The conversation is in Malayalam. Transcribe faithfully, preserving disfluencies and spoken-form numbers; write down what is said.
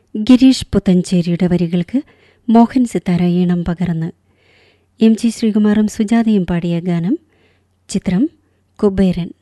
ഗിരീഷ് പുത്തഞ്ചേരിയുടെ വരികൾക്ക് മോഹൻ സിത്താര ഈണം പകർന്ന് എം ജി ശ്രീകുമാറും സുജാതയും പാടിയ ഗാനം. ചിത്രം കുബേരൻ.